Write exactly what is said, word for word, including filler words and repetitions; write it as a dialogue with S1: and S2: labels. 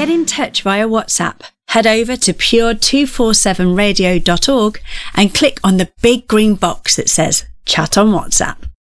S1: get in touch via WhatsApp, head over to pure two forty-seven radio dot org and click on the big green box that says Chat on WhatsApp.